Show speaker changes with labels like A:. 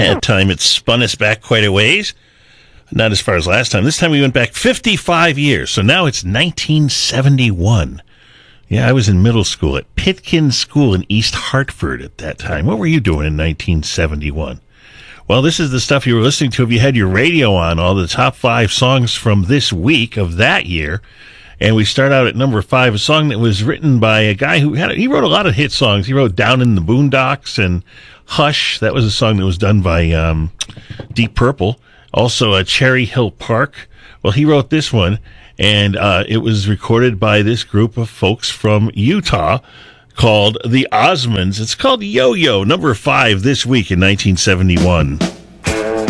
A: That time it spun us back quite a ways. Not as far as last time. This time we went back 55 years. So now it's 1971. Yeah, I was in middle school at Pitkin School in East Hartford at that time. What were you doing in 1971? Well, this is the stuff you were listening to if you had your radio on, all the top 5 songs from this week of that year. And we start out at number 5, a song that was written by a guy he wrote a lot of hit songs. He wrote Down in the Boondocks and Hush. That was a song that was done by Deep Purple. Also, Cherry Hill Park. Well, he wrote this one, and it was recorded by this group of folks from Utah called the Osmonds. It's called Yo-Yo, number 5 this week in 1971.